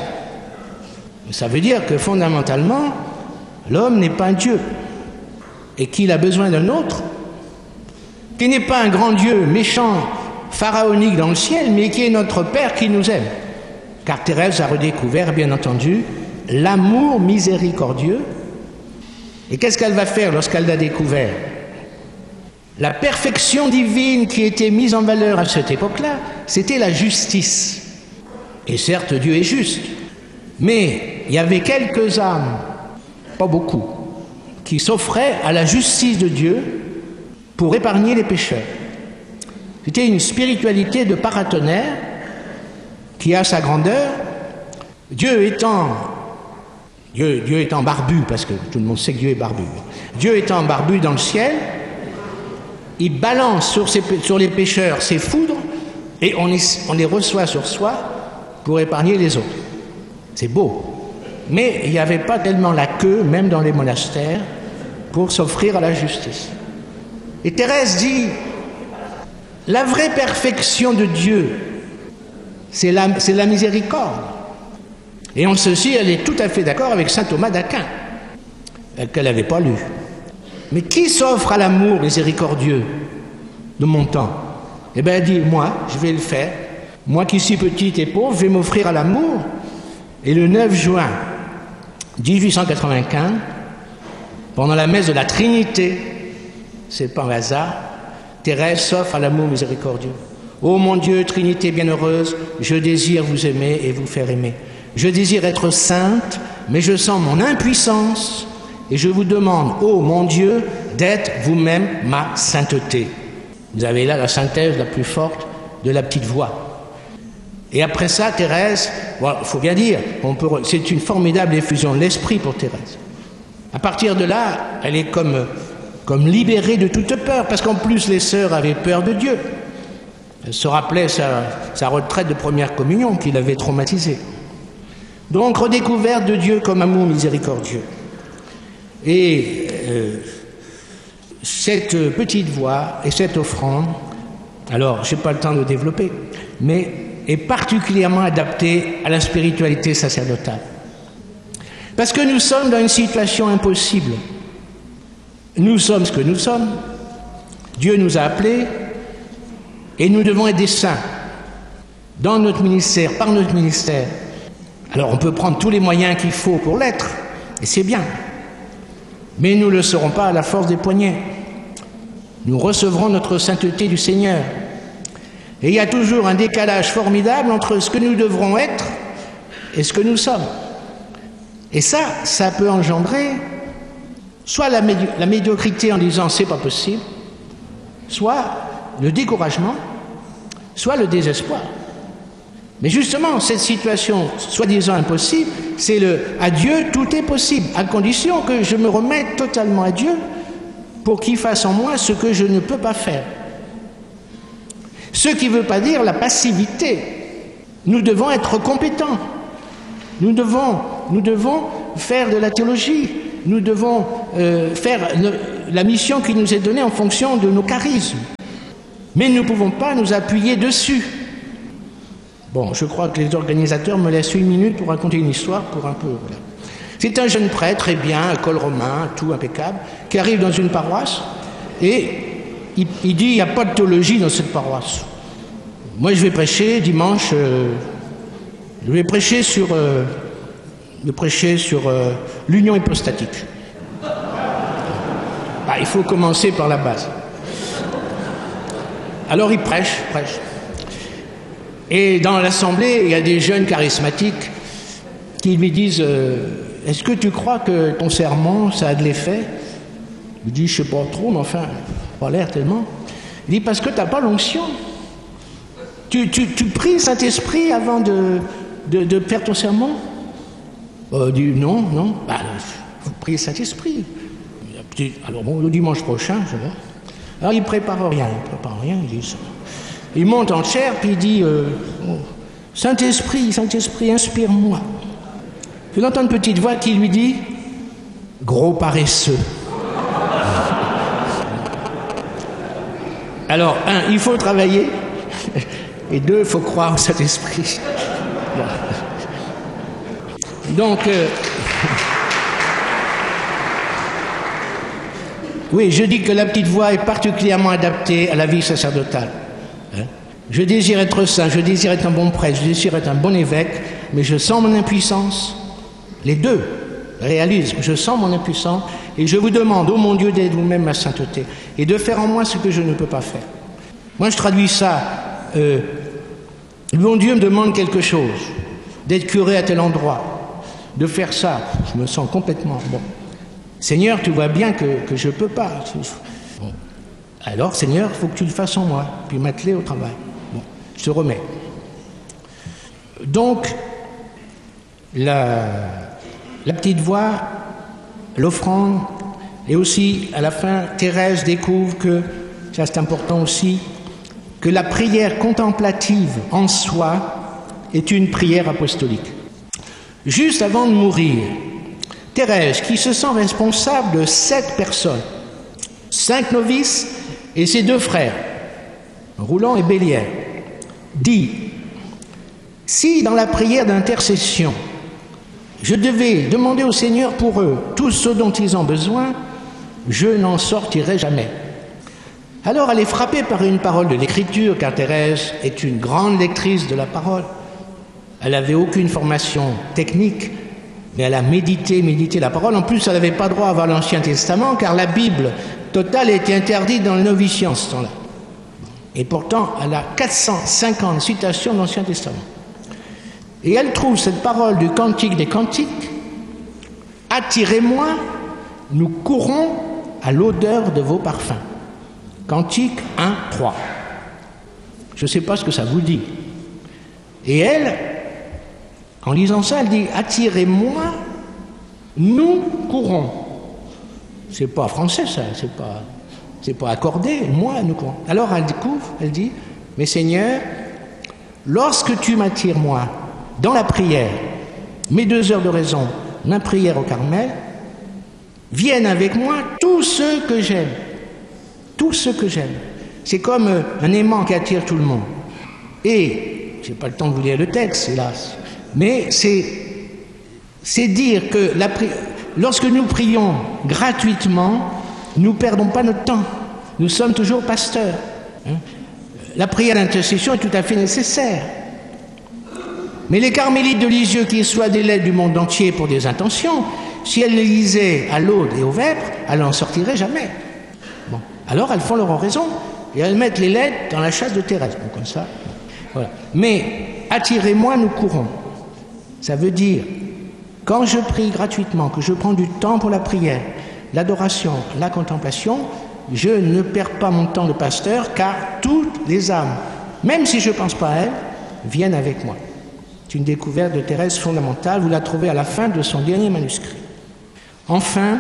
Ça veut dire que fondamentalement, l'homme n'est pas un Dieu, et qu'il a besoin d'un autre, qui n'est pas un grand Dieu méchant, pharaonique dans le ciel, mais qui est notre Père qui nous aime. Car Thérèse a redécouvert, bien entendu, l'amour miséricordieux. Et qu'est-ce qu'elle va faire lorsqu'elle l'a découvert? La perfection divine qui était mise en valeur à cette époque-là, c'était la justice. Et certes, Dieu est juste. Mais il y avait quelques âmes, pas beaucoup, qui s'offraient à la justice de Dieu pour épargner les pécheurs. C'était une spiritualité de paratonnerre qui a sa grandeur. Dieu étant barbu, parce que tout le monde sait que Dieu est barbu. Dieu étant barbu dans le ciel, il balance sur les pécheurs ses foudres et on les reçoit sur soi pour épargner les autres. C'est beau. Mais il n'y avait pas tellement la queue, même dans les monastères, pour s'offrir à la justice. Et Thérèse dit, la vraie perfection de Dieu, c'est la miséricorde. Et en ceci, elle est tout à fait d'accord avec saint Thomas d'Aquin, qu'elle n'avait pas lu. Mais qui s'offre à l'amour miséricordieux de mon temps? Eh bien, elle dit, moi, je vais le faire. Moi qui suis petite et pauvre, je vais m'offrir à l'amour. Et le 9 juin 1895, pendant la messe de la Trinité, c'est pas un hasard, Thérèse s'offre à l'amour miséricordieux. Ô mon Dieu, Trinité bienheureuse, je désire vous aimer et vous faire aimer. Je désire être sainte, mais je sens mon impuissance et je vous demande, ô mon Dieu, d'être vous-même ma sainteté. Vous avez là la synthèse la plus forte de la petite voix. Et après ça, Thérèse, il faut bien dire, c'est une formidable effusion de l'esprit pour Thérèse. À partir de là, elle est comme libérée de toute peur, parce qu'en plus les sœurs avaient peur de Dieu. Elle se rappelait sa retraite de première communion qui l'avait traumatisée. Donc, redécouverte de Dieu comme amour miséricordieux. Et cette petite voix et cette offrande, alors, je n'ai pas le temps de développer, mais est particulièrement adaptée à la spiritualité sacerdotale. Parce que nous sommes dans une situation impossible. Nous sommes ce que nous sommes. Dieu nous a appelés et nous devons être des saints dans notre ministère, par notre ministère. Alors on peut prendre tous les moyens qu'il faut pour l'être, et c'est bien. Mais nous ne le serons pas à la force des poignets. Nous recevrons notre sainteté du Seigneur. Et il y a toujours un décalage formidable entre ce que nous devrons être et ce que nous sommes. Et ça peut engendrer soit la médiocrité en disant c'est pas possible, soit le découragement, soit le désespoir. Mais justement, cette situation soi-disant impossible, c'est à Dieu tout est possible, à condition que je me remette totalement à Dieu pour qu'il fasse en moi ce que je ne peux pas faire. Ce qui ne veut pas dire la passivité. Nous devons être compétents. Nous devons faire de la théologie. Nous devons faire la mission qui nous est donnée en fonction de nos charismes. Mais nous ne pouvons pas nous appuyer dessus. Bon, je crois que les organisateurs me laissent 1 minute pour raconter une histoire pour un peu... Voilà. C'est un jeune prêtre, très bien, un col romain, tout impeccable, qui arrive dans une paroisse et il dit il n'y a pas de théologie dans cette paroisse. Moi, je vais prêcher dimanche, je vais prêcher sur l'union hypostatique. Bah, il faut commencer par la base. Alors il prêche. Et dans l'assemblée, il y a des jeunes charismatiques qui lui disent est-ce que tu crois que ton sermon, ça a de l'effet? Il dit je ne sais pas trop, mais enfin, pas l'air tellement. Il dit parce que tu n'as pas l'onction. Tu pries Saint-Esprit avant de faire ton sermon? Il dit non. Bah, vous priez Saint-Esprit. Alors bon, le dimanche prochain, je vois. Alors il prépare rien, il dit ça. Il monte en chair, puis il dit Saint-Esprit, inspire-moi. Je entends une petite voix qui lui dit gros paresseux. Alors, 1, il faut travailler, et 2, il faut croire au Saint-Esprit. Donc, oui, je dis que la petite voix est particulièrement adaptée à la vie sacerdotale. Je désire être saint, je désire être un bon prêtre, je désire être un bon évêque, mais je sens mon impuissance. Les deux réalisent, je sens mon impuissance, et je vous demande, ô mon Dieu, d'être vous-même ma sainteté, et de faire en moi ce que je ne peux pas faire. Moi, je traduis ça. Mon Dieu me demande quelque chose, d'être curé à tel endroit, de faire ça. Je me sens complètement bon. Seigneur, tu vois bien que je ne peux pas. Bon. Alors, Seigneur, il faut que tu le fasses en moi, puis m'atteler au travail. Bon, je te remets. Donc, la petite voix, l'offrande, et aussi, à la fin, Thérèse découvre que, ça c'est important aussi, que la prière contemplative en soi est une prière apostolique. Juste avant de mourir, Thérèse, qui se sent responsable de 7 personnes, 5 novices et ses 2 frères, Roulant et Bélière, dit « Si dans la prière d'intercession, je devais demander au Seigneur pour eux tout ce dont ils ont besoin, je n'en sortirai jamais. » Alors elle est frappée par une parole de l'Écriture, car Thérèse est une grande lectrice de la parole. Elle n'avait aucune formation technique, mais elle a médité la parole. En plus, elle n'avait pas droit à avoir l'Ancien Testament, car la Bible totale était interdite dans le noviciat en ce temps-là. Et pourtant, elle a 450 citations de l'Ancien Testament. Et elle trouve cette parole du Cantique des Cantiques. « Attirez-moi, nous courons à l'odeur de vos parfums. » Cantique 1, 3. Je ne sais pas ce que ça vous dit. Et elle, en lisant ça, elle dit « Attirez-moi, nous courons ». C'est pas français ça, c'est pas accordé, moi, nous courons. Alors elle découvre, elle dit « Mais Seigneur, lorsque tu m'attires moi dans la prière, mes 2 heures de raison, ma prière au Carmel, viennent avec moi tous ceux que j'aime. Tout ce que j'aime. C'est comme un aimant qui attire tout le monde. Et, je n'ai pas le temps de vous lire le texte, hélas, mais c'est dire que lorsque nous prions gratuitement, nous ne perdons pas notre temps. Nous sommes toujours pasteurs. La prière d'intercession est tout à fait nécessaire. Mais les carmélites de Lisieux qui reçoivent des lettres du monde entier pour des intentions, si elles les lisaient à l'Aude et au Vêpres, elles n'en sortiraient jamais. Bon. Alors elles font leur oraison et elles mettent les lettres dans la chasse de Thérèse. Bon, comme ça. Voilà. Mais attirez-moi, nous courons. Ça veut dire, quand je prie gratuitement, que je prends du temps pour la prière, l'adoration, la contemplation, je ne perds pas mon temps de pasteur, car toutes les âmes, même si je ne pense pas à elles, viennent avec moi. C'est une découverte de Thérèse fondamentale. Vous la trouvez à la fin de son dernier manuscrit. Enfin,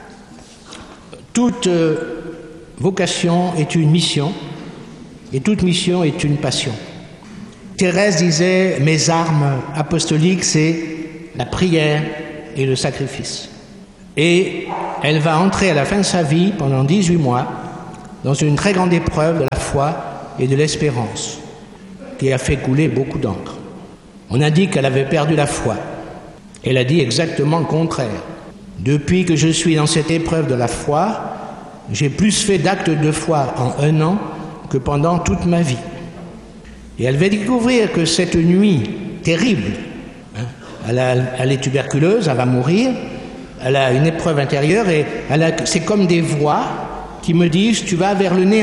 toute vocation est une mission, et toute mission est une passion. Thérèse disait, mes armes apostoliques, c'est la prière, et le sacrifice. Et elle va entrer à la fin de sa vie, pendant 18 mois, dans une très grande épreuve de la foi et de l'espérance, qui a fait couler beaucoup d'encre. On a dit qu'elle avait perdu la foi. Elle a dit exactement le contraire. Depuis que je suis dans cette épreuve de la foi, j'ai plus fait d'actes de foi en 1 an que pendant toute ma vie. Et elle va découvrir que cette nuit terrible, elle est tuberculeuse, elle va mourir, elle a une épreuve intérieure et c'est comme des voix qui me disent « tu vas vers le néant ».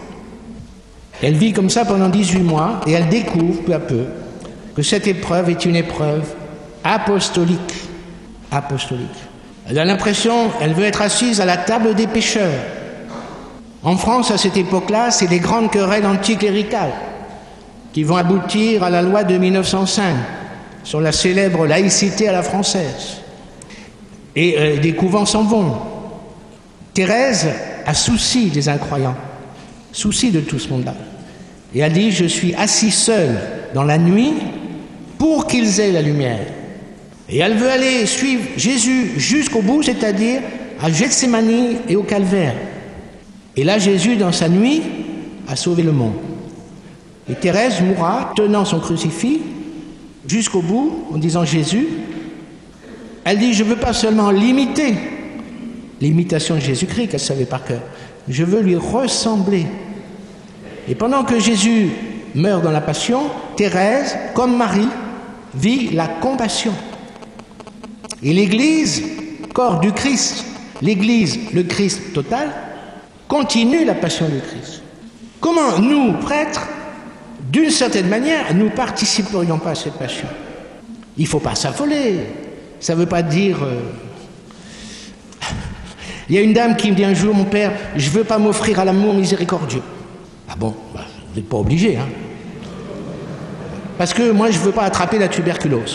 Elle vit comme ça pendant 18 mois et elle découvre peu à peu que cette épreuve est une épreuve apostolique. Apostolique. Elle a l'impression, elle veut être assise à la table des pécheurs. En France, à cette époque-là, c'est les grandes querelles anticléricales qui vont aboutir à la loi de 1905 sur la célèbre laïcité à la française. Et des couvents s'en vont. Thérèse a souci des incroyants, souci de tout ce monde-là. Et elle dit, je suis assis seule dans la nuit pour qu'ils aient la lumière. Et elle veut aller suivre Jésus jusqu'au bout, c'est-à-dire à Gethsémani et au Calvaire. Et là, Jésus, dans sa nuit, a sauvé le monde. Et Thérèse mourra tenant son crucifix jusqu'au bout, en disant Jésus. Elle dit, je ne veux pas seulement l'imiter, l'imitation de Jésus-Christ qu'elle savait par cœur. Je veux lui ressembler. Et pendant que Jésus meurt dans la passion, Thérèse, comme Marie, vit la compassion. Et l'Église, corps du Christ, l'Église, le Christ total, continue la passion du Christ. Comment nous, prêtres, d'une certaine manière, nous participerions pas à cette passion? Il ne faut pas s'affoler. Ça ne veut pas dire... Il y a une dame qui me dit un jour, mon père, je ne veux pas m'offrir à l'amour miséricordieux. Ah bon, bah, vous n'êtes pas obligé, hein. Parce que moi, je ne veux pas attraper la tuberculose.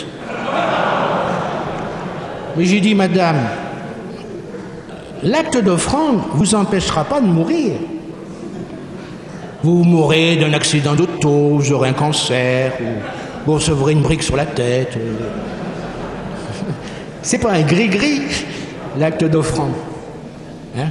Mais j'ai dit, madame, l'acte d'offrande ne vous empêchera pas de mourir. Vous mourrez d'un accident d'auto, vous aurez un cancer, ou vous recevrez une brique sur la tête. C'est pas un gris-gris, l'acte d'offrande. Hein?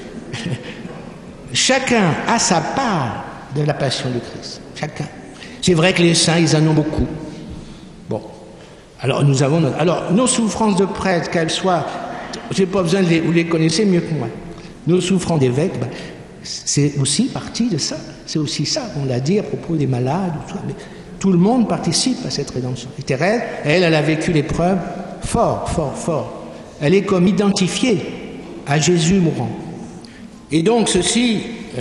Chacun a sa part de la passion du Christ. Chacun. C'est vrai que les saints, ils en ont beaucoup. Bon. Alors, nous avons nos souffrances de prêtre, qu'elles soient... J'ai pas besoin de vous les connaissez mieux que moi. Nos souffrances d'évêques, ben, c'est aussi partie de ça. C'est aussi ça, on l'a dit à propos des malades. Tout le monde participe à cette rédemption. Et Thérèse, elle a vécu l'épreuve fort, fort, fort. Elle est comme identifiée à Jésus mourant. Et donc ceci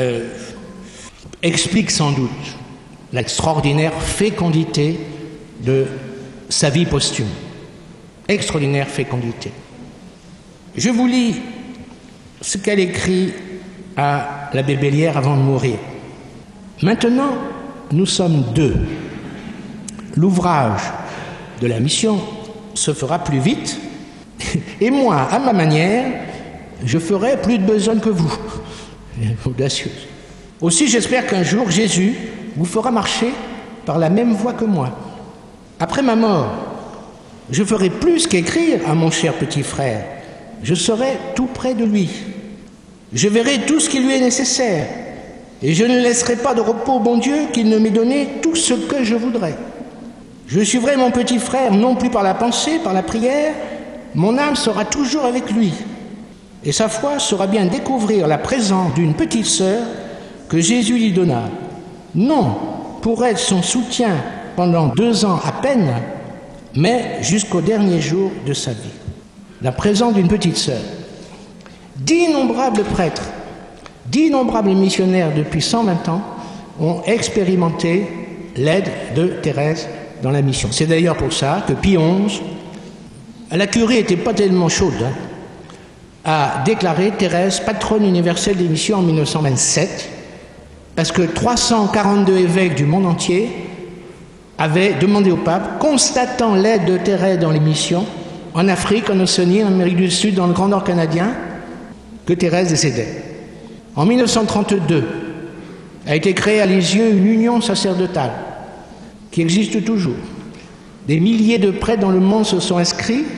explique sans doute l'extraordinaire fécondité de sa vie posthume. Extraordinaire fécondité. Je vous lis ce qu'elle écrit à l'abbé Bellière avant de mourir. Maintenant, nous sommes 2. L'ouvrage de la mission se fera plus vite, et moi, à ma manière, je ferai plus de besogne que vous. Audacieuse. Aussi, j'espère qu'un jour, Jésus vous fera marcher par la même voie que moi. Après ma mort, je ferai plus qu'écrire à mon cher petit frère. Je serai tout près de lui. Je verrai tout ce qui lui est nécessaire. Et je ne laisserai pas de repos au bon Dieu qu'il ne m'ait donné tout ce que je voudrais. Je suivrai mon petit frère non plus par la pensée, par la prière. Mon âme sera toujours avec lui. Et sa foi saura bien découvrir la présence d'une petite sœur que Jésus lui donna. Non pour être son soutien pendant 2 ans à peine, mais jusqu'au dernier jour de sa vie. La présence d'une petite sœur. D'innombrables prêtres, d'innombrables missionnaires depuis 120 ans ont expérimenté l'aide de Thérèse dans la mission. C'est d'ailleurs pour ça que Pie XI, la curie n'était pas tellement chaude, a déclaré Thérèse patronne universelle des missions en 1927, parce que 342 évêques du monde entier avaient demandé au pape, constatant l'aide de Thérèse dans les missions, en Afrique, en Océanie, en Amérique du Sud, dans le Grand Nord canadien, que Thérèse décédait. En 1932, a été créée à Lisieux une union sacerdotale qui existe toujours. Des milliers de prêtres dans le monde se sont inscrits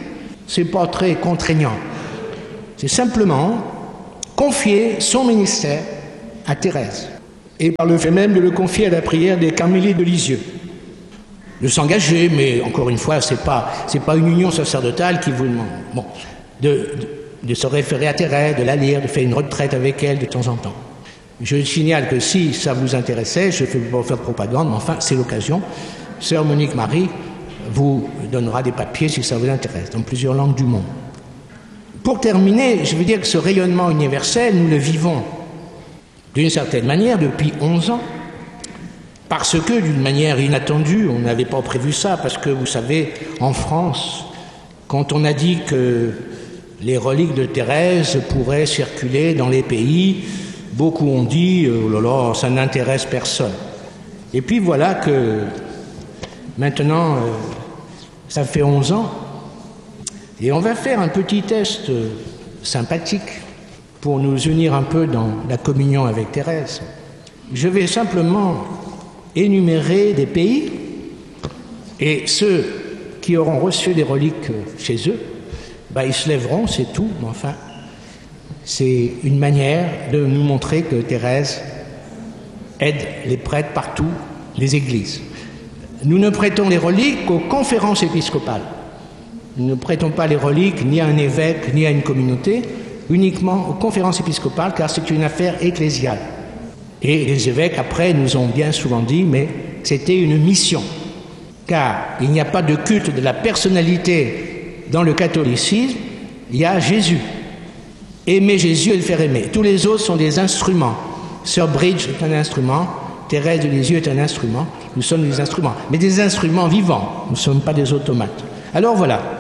C'est pas très contraignant. C'est simplement confier son ministère à Thérèse. Et par le fait même de le confier à la prière des Carmélites de Lisieux. De s'engager, mais encore une fois, c'est pas une union sacerdotale qui vous demande. Bon, de se référer à Thérèse, de la lire, de faire une retraite avec elle de temps en temps. Je signale que si ça vous intéressait, je ne vais pas faire de propagande, mais enfin, c'est l'occasion. Sœur Monique Marie vous donnera des papiers si ça vous intéresse, dans plusieurs langues du monde. Pour terminer, je veux dire que ce rayonnement universel, nous le vivons d'une certaine manière depuis 11 ans, parce que d'une manière inattendue, on n'avait pas prévu ça, parce que vous savez, en France, quand on a dit que les reliques de Thérèse pourraient circuler dans les pays, beaucoup ont dit « oh là là, ça n'intéresse personne ». Et puis voilà que maintenant, ça fait 11 ans, et on va faire un petit test sympathique pour nous unir un peu dans la communion avec Thérèse. Je vais simplement énumérer des pays, et ceux qui auront reçu des reliques chez eux, ils se lèveront, c'est tout, mais enfin, c'est une manière de nous montrer que Thérèse aide les prêtres partout, les églises. Nous ne prêtons les reliques qu'aux conférences épiscopales. Nous ne prêtons pas les reliques ni à un évêque, ni à une communauté, uniquement aux conférences épiscopales, car c'est une affaire ecclésiale. Et les évêques, après, nous ont bien souvent dit, mais c'était une mission, car il n'y a pas de culte de la personnalité dans le catholicisme, il y a Jésus. Aimer Jésus et le faire aimer. Tous les autres sont des instruments. Sœur Bridge est un instrument, Thérèse de Lisieux est un instrument, nous sommes des instruments, mais des instruments vivants, nous ne sommes pas des automates. Alors voilà.